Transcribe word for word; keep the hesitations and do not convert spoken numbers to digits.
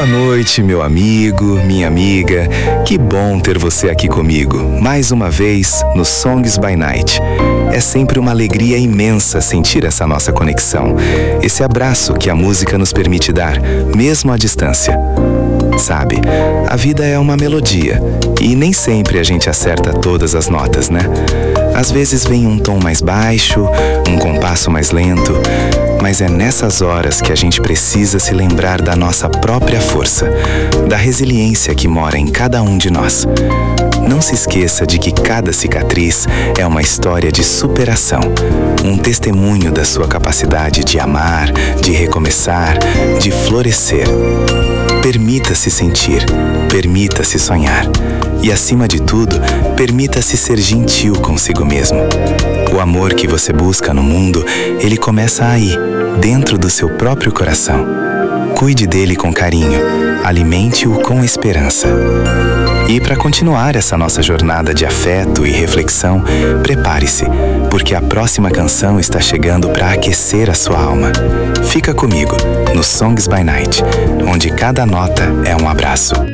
noite, meu amigo, minha amiga. Que bom ter você aqui comigo, mais uma vez no Songs by Night. É sempre uma alegria imensa sentir essa nossa conexão, esse abraço que a música nos permite dar, mesmo à distância. Sabe, a vida é uma melodia e nem sempre a gente acerta todas as notas, né? Às vezes vem um tom mais baixo, um compasso mais lento, mas é nessas horas que a gente precisa se lembrar da nossa própria força, da resiliência que mora em cada um de nós. Não se esqueça de que cada cicatriz é uma história de superação, um testemunho da sua capacidade de amar, de recomeçar, de florescer. Permita-se sentir, permita-se sonhar e, acima de tudo, permita-se ser gentil consigo mesmo. O amor que você busca no mundo, ele começa aí, dentro do seu próprio coração. Cuide dele com carinho, alimente-o com esperança. E para continuar essa nossa jornada de afeto e reflexão, prepare-se, porque a próxima canção está chegando para aquecer a sua alma. Fica comigo no Songs by Night, onde cada nota é um abraço.